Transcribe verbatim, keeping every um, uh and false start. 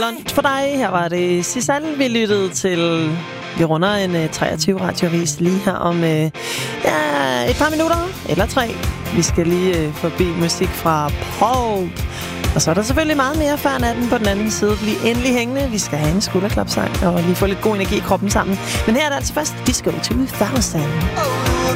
Lunch for dig. Her var det Sisal, vi lyttede til. Vi runder en uh, treogtyve radioavis lige her om uh, ja, et par minutter eller tre. Vi skal lige uh, forbi musik fra Paul. Og så er der selvfølgelig meget mere før natten på den anden side. Bliv endelig hængende. Vi skal have en skulderklapsang og lige få lidt god energi i kroppen sammen. Men her er det altså først Disco to Thousand.